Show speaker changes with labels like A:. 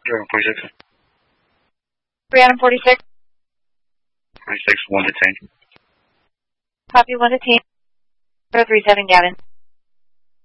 A: 46.
B: 346.
A: 46, 1 detained.
B: Copy, 1 detained. 037 Gavin.